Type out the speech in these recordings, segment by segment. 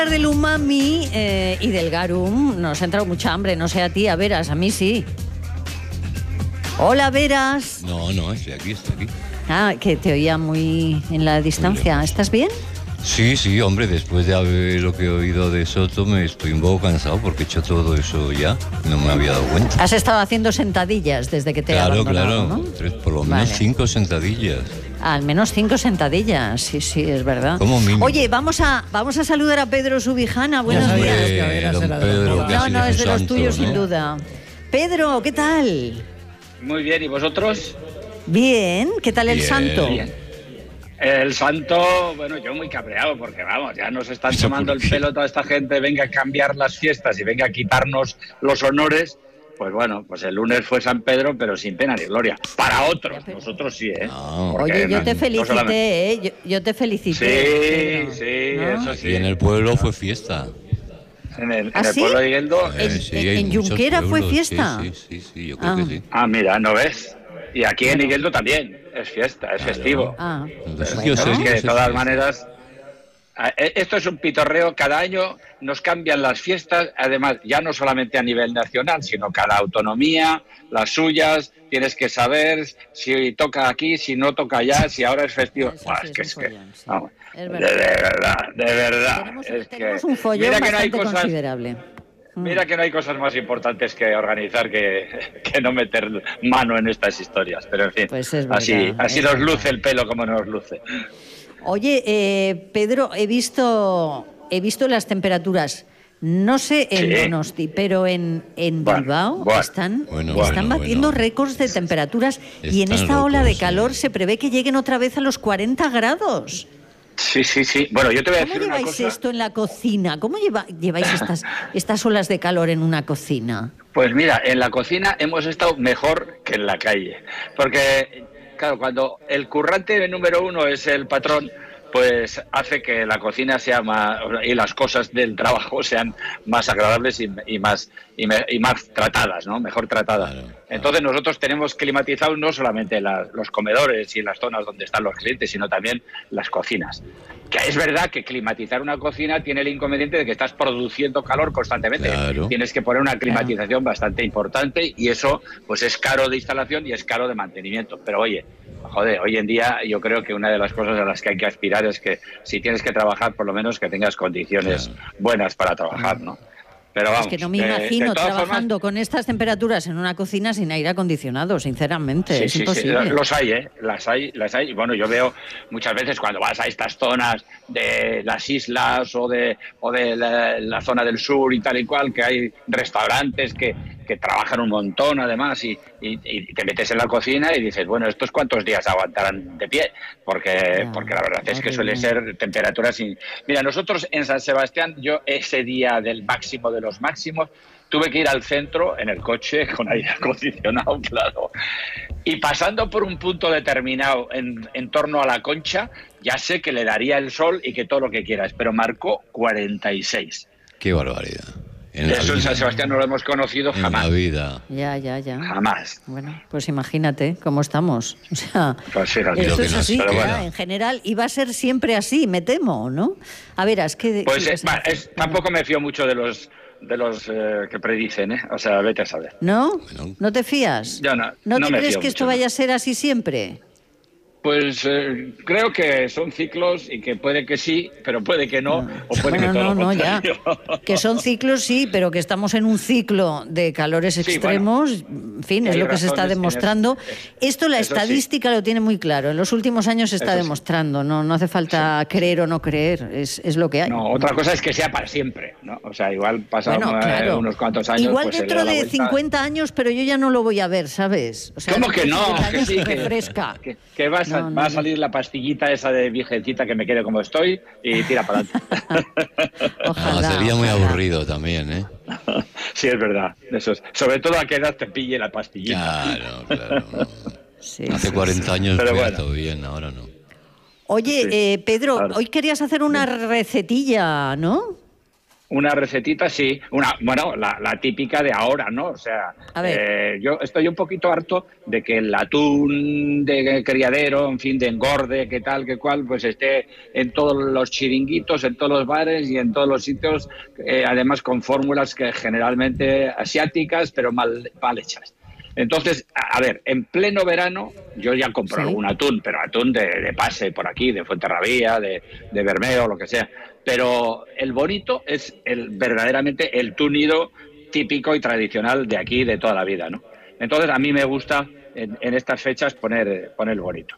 Del umami y del garum nos ha entrado mucha hambre, no sé a ti, a Veras, a mí sí. Hola, Veras. No, estoy aquí. Ah, que te oía muy en la distancia. ¿Estás bien? Sí, hombre, después de ver lo que he oído de Soto me estoy un poco cansado porque he hecho todo eso ya, no me había dado cuenta. Has estado haciendo sentadillas desde que te he abandonado, ¿no? Por lo menos 5 sentadillas. Al menos 5 sentadillas, sí, es verdad. Como mínimo. Oye, vamos a saludar a Pedro Subijana. Buenos días. Don Pedro, No, es de los santo, tuyos, ¿no? sin duda. Pedro, ¿qué tal? Muy bien, ¿y vosotros? Bien, ¿qué tal el Bien. santo? Bien. El santo, bueno, yo muy cabreado porque, vamos, ya nos están tomando el pelo toda esta gente, venga a cambiar las fiestas y venga a quitarnos los honores. Pues bueno, pues el lunes fue San Pedro, pero sin pena ni gloria. Para otros, nosotros sí, ¿eh? No. Oye, yo te felicité, ¿eh? Yo te felicité. Sí, ¿no? eso sí. Y en el pueblo fue fiesta. En el ¿Ah, sí? pueblo de Igueldo. ¿En Junquera fue fiesta? Sí, yo creo que sí. Ah, mira, ¿no ves? Y aquí en Igueldo también es fiesta, es festivo. Ah, Entonces, bueno. Es que de sí, todas sí. maneras, esto es un pitorreo. Cada año nos cambian las fiestas, además ya no solamente a nivel nacional, sino cada autonomía, las suyas, tienes que saber si toca aquí, si no toca allá, si ahora es festivo. Eso Buah, sí es que, es un follón, sí. vamos, Es de verdad. verdad. Tenemos un follón mira que no hay bastante cosas, considerable. mira que no hay cosas más importantes que organizar que no meter mano en estas historias, pero en fin, Pues es verdad, así es nos verdad. luce el pelo como nos luce. Oye, Pedro, he visto las temperaturas, no sé en Sí. Donosti, pero en Bueno, Bilbao bueno, están bueno, batiendo bueno. récords de temperaturas y en Están esta ola de locos, calor sí. se prevé que lleguen otra vez a los 40 grados. Sí. Bueno, yo te voy a ¿Cómo decir una lleváis cosa. esto en la cocina? ¿Cómo lleváis estas olas de calor en una cocina? Pues mira, en la cocina hemos estado mejor que en la calle. Porque, claro, cuando el currante número uno es el patrón, pues hace que la cocina sea más, y las cosas del trabajo sean más agradables y más tratadas, ¿no? Mejor tratadas. Claro. Entonces nosotros tenemos climatizados no solamente los comedores y las zonas donde están los clientes, sino también las cocinas. Que es verdad que climatizar una cocina tiene el inconveniente de que estás produciendo calor constantemente. Claro. Tienes que poner una climatización bastante importante y eso pues es caro de instalación y es caro de mantenimiento. Pero oye, joder, hoy en día yo creo que una de las cosas a las que hay que aspirar es que si tienes que trabajar, por lo menos que tengas condiciones buenas para trabajar, ¿no? Pero vamos, Es que no me imagino de todas trabajando formas, con estas temperaturas en una cocina sin aire acondicionado, sinceramente, es imposible. los hay, las hay. Y bueno, yo veo muchas veces cuando vas a estas zonas de las islas o de la zona del sur y tal y cual, que hay restaurantes que trabajan un montón además y te metes en la cocina y dices, bueno, ¿estos cuántos días aguantarán de pie? Porque la verdad es que suele ser temperaturas... Mira, nosotros en San Sebastián, yo ese día del máximo de los máximos, tuve que ir al centro en el coche con aire acondicionado, claro. Y pasando por un punto determinado en torno a la Concha, ya sé que le daría el sol y que todo lo que quieras, pero marcó 46. Qué barbaridad. Eso en San Sebastián no lo hemos conocido jamás. En la vida. Ya. Jamás. Bueno, pues imagínate cómo estamos. O sea, Pues fíjate. esto que es no así, sé, pero ya, bueno. en general, y va a ser siempre así, me temo, ¿no? A ver, es que... Pues sí, tampoco me fío mucho de los que predicen, ¿eh? O sea, vete a saber. ¿No? Bueno. ¿No te fías? Yo no te me crees fío que esto mucho, vaya a ser así siempre? Pues creo que son ciclos y que puede que sí, pero puede que no, o puede que todo lo ya. contrario. Que son ciclos, sí, pero que estamos en un ciclo de calores Sí, extremos, en fin, es hay lo que se está razones, demostrando. Esto la eso sí. estadística lo tiene muy claro. En los últimos años se está Eso sí. demostrando, no hace falta creer o no creer, es lo que hay. No, otra cosa es que sea para siempre, ¿no? O sea, igual pasan Bueno, claro. unos cuantos años. Igual pues se le dentro da la de vuelta. 50 años, pero yo ya no lo voy a ver, ¿sabes? O sea, ¿Cómo que no? 50 Que años sí, que refresca. que va No. a salir la pastillita esa de viejecita que me quede como estoy y tira para adelante. Ojalá. Sería muy ojalá. aburrido también, ¿eh? Sí, es verdad. Eso es. Sobre todo a qué edad te pille la pastillita. Claro. Sí, Hace sí, 40 años Pero fue bueno. todo bien, ahora no. Oye, Sí, Pedro, claro. hoy querías hacer una recetilla, ¿no? Una recetita, sí. Bueno, la típica de ahora, ¿no? O sea, yo estoy un poquito harto de que el atún de criadero, en fin, de engorde, que tal, que cual, pues esté en todos los chiringuitos, en todos los bares y en todos los sitios, además con fórmulas que generalmente asiáticas, pero mal hechas. Entonces, a ver, en pleno verano yo ya compro algún atún, pero atún de pase por aquí, de Fuenterrabía, de Bermeo, lo que sea. Pero el bonito es verdaderamente el túnido típico y tradicional de aquí, de toda la vida, ¿no? Entonces, a mí me gusta en estas fechas poner el bonito.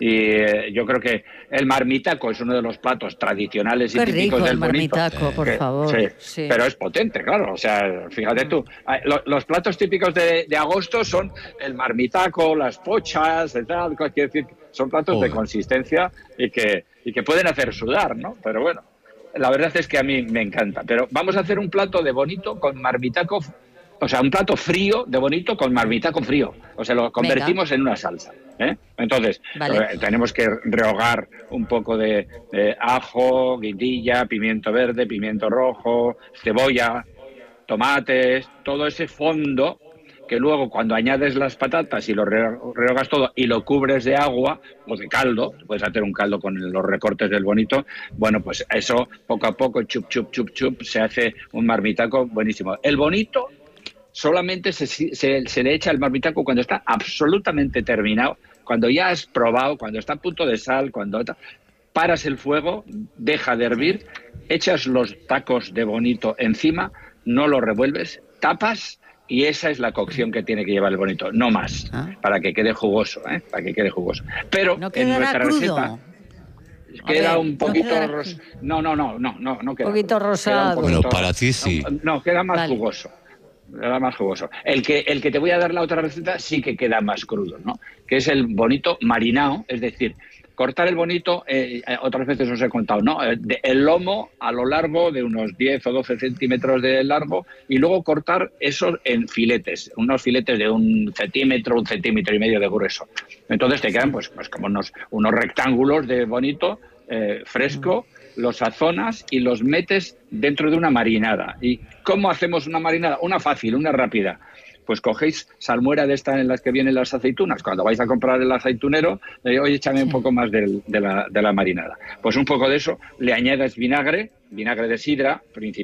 Y yo creo que el marmitaco es uno de los platos tradicionales y Qué típicos rico del el bonito. marmitaco, por favor. Sí, pero es potente, claro. O sea, fíjate tú, los platos típicos de agosto son el marmitaco, las pochas, y tal. Quiero decir, son platos de consistencia y que pueden hacer sudar, ¿no? Pero bueno, la verdad es que a mí me encanta. Pero vamos a hacer un plato de bonito con marmitaco. O sea, un plato frío de bonito con marmitaco frío. O sea, lo convertimos en una salsa. Entonces, tenemos que rehogar un poco de ajo, guindilla, pimiento verde, pimiento rojo, cebolla, tomates, todo ese fondo que luego cuando añades las patatas y lo rehogas todo y lo cubres de agua o de caldo, puedes hacer un caldo con los recortes del bonito, bueno, pues eso poco a poco, chup, chup, chup, chup, se hace un marmitaco buenísimo. El bonito solamente se le echa el marmitaco cuando está absolutamente terminado, cuando ya has probado, cuando está a punto de sal, cuando paras el fuego, deja de hervir, echas los tacos de bonito encima, no lo revuelves, tapas y esa es la cocción que tiene que llevar el bonito, no más, para que quede jugoso, para que quede jugoso. Pero no en nuestra crudo. Receta queda un poquito no queda. Un poquito rosado. Bueno, para ti sí. No, queda más jugoso. Era más jugoso. El que te voy a dar la otra receta sí que queda más crudo, ¿no? Que es el bonito marinado, es decir, cortar el bonito, otras veces os he contado, ¿no? El lomo a lo largo de unos 10 o 12 centímetros de largo y luego cortar eso en filetes, unos filetes de 1 centímetro, 1,5 centímetros de grueso. Entonces te quedan pues como unos rectángulos de bonito, fresco, los sazonas y los metes dentro de una marinada. ¿Y cómo hacemos una marinada? Una fácil, una rápida. Pues cogéis salmuera de estas en las que vienen las aceitunas. Cuando vais a comprar el aceitunero, oye, échame un poco más de la marinada. Pues un poco de eso, le añades vinagre de sidra,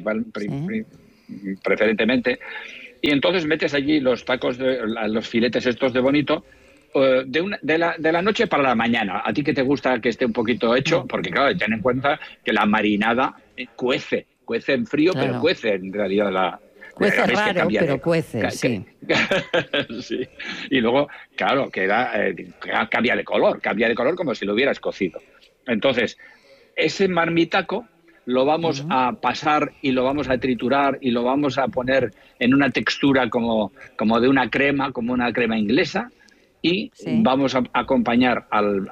preferentemente, y entonces metes allí los tacos, los filetes estos de bonito, de la noche para la mañana. A ti que te gusta que esté un poquito hecho, porque claro, ten en cuenta que la marinada cuece en frío, pero cuece en realidad cuece raro, pero cuece, sí. Sí. Y luego, claro, cambia de color como si lo hubieras cocido. Entonces, ese marmitaco lo vamos a pasar y lo vamos a triturar y lo vamos a poner en una textura como de una crema, como una crema inglesa, y vamos a acompañar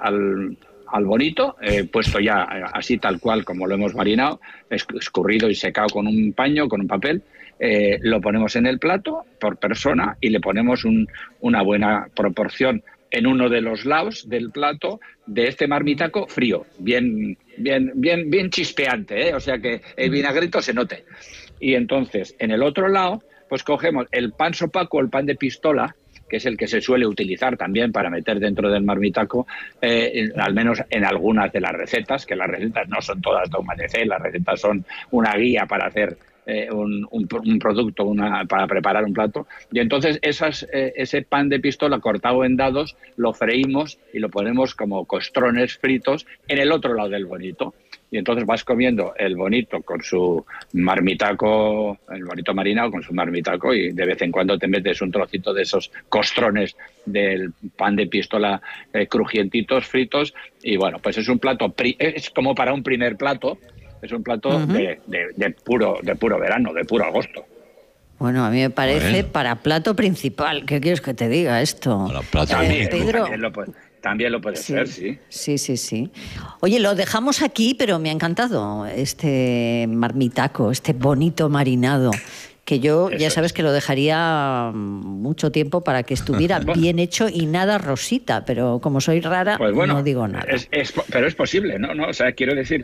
al bonito, puesto ya así tal cual como lo hemos marinado, escurrido y secado con un paño, con un papel, lo ponemos en el plato por persona y le ponemos una buena proporción en uno de los lados del plato de este marmitaco frío, bien chispeante, o sea que el vinagrito se note. Y entonces en el otro lado pues cogemos el pan sopaco, el pan de pistola, que es el que se suele utilizar también para meter dentro del marmitaco, al menos en algunas de las recetas, que las recetas no son todas dogma de fe, las recetas son una guía para hacer un producto, para preparar un plato. Y entonces ese pan de pistola cortado en dados lo freímos y lo ponemos como costrones fritos en el otro lado del bonito. Y entonces vas comiendo el bonito con su marmitaco, el bonito marinado con su marmitaco, y de vez en cuando te metes un trocito de esos costrones del pan de pistola crujientitos, fritos. Y bueno, pues es un plato, es como para un primer plato, es un plato de puro verano, de puro agosto. Bueno, a mí me parece para plato principal. ¿Qué quieres que te diga esto? Para plato Pedro. También lo puede ser, sí. Sí. Oye, lo dejamos aquí, pero me ha encantado este marmitaco, este bonito marinado, que yo ya sabes que lo dejaría mucho tiempo para que estuviera bien hecho y nada rosita, pero como soy rara, pues bueno, no digo nada. Pero es posible, ¿no? O sea, quiero decir,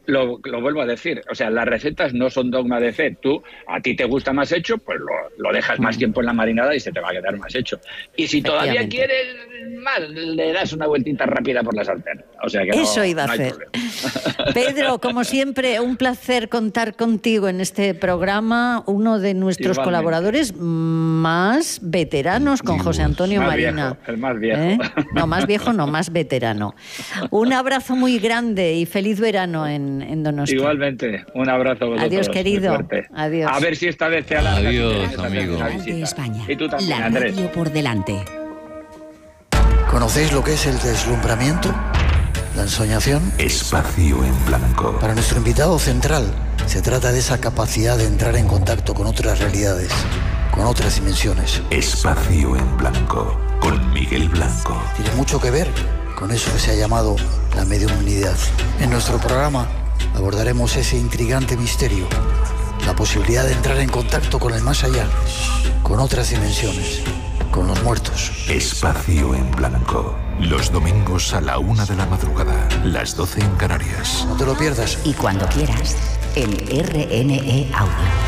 lo vuelvo a decir, o sea, las recetas no son dogma de fe. A ti te gusta más hecho, pues lo dejas más tiempo en la marinada y se te va a quedar más hecho. Y si todavía quieres más, le das una vueltita rápida por la sartén. O sea que eso iba a hay hacer. problema. Pedro, como siempre, un placer contar contigo en este programa, uno de nuestros Igualmente. Colaboradores más veteranos con José Antonio Más Marina. viejo, el más viejo. No, más viejo no, más veterano. Un abrazo muy grande y feliz verano en Donostia. Igualmente, un abrazo a vosotros. Adiós, querido. Adiós. A ver si esta vez te alargas. Adiós, amigo. De España. Y tú también, La Andrés. radio por delante. ¿Conocéis lo que es el deslumbramiento? ¿La ensoñación? Espacio en blanco. Para nuestro invitado central, se trata de esa capacidad de entrar en contacto con otras realidades, con otras dimensiones. Espacio en blanco, con Miguel Blanco. Tiene mucho que ver con eso que se ha llamado la mediumnidad. En nuestro programa abordaremos ese intrigante misterio, la posibilidad de entrar en contacto con el más allá, con otras dimensiones, con los muertos. Espacio en blanco. Los domingos a la 1 de la madrugada, las 12 en Canarias. No te lo pierdas. Y cuando quieras, en RNE Audio.